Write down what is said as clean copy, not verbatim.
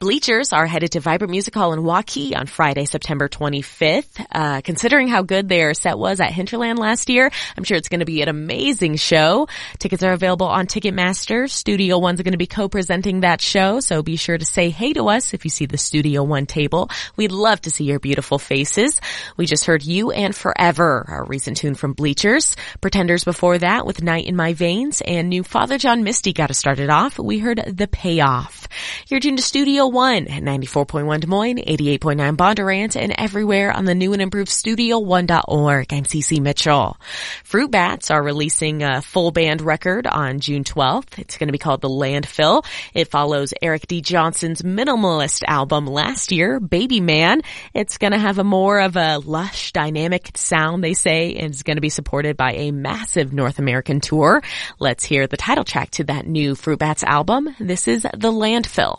Bleachers are headed to Vibrant Music Hall in Waukee on Friday, September 25th. Considering how good their set was at Hinterland last year, I'm sure it's going to be an amazing show. Tickets are available on Ticketmaster. Studio One's going to be co-presenting that show, so be sure to say hey to us if you see the Studio One table. We'd love to see your beautiful faces. We just heard You and Forever, our recent tune from Bleachers. Pretenders before that with Night in My Veins, and new Father John Misty got us started off. We heard The Payoff. You're tuned to Studio One at 94.1 Des Moines, 88.9 Bondurant, and everywhere on the new and improved StudioOne.org. I'm Cece Mitchell. Fruit Bats are releasing a full band record on June 12th. It's going to be called The Landfill. It follows Eric D. Johnson's minimalist album last year, Baby Man. It's going to have a more of a lush, dynamic sound, they say, and it's going to be supported by a massive North American tour. Let's hear the title track to that new Fruit Bats album. This is The Landfill.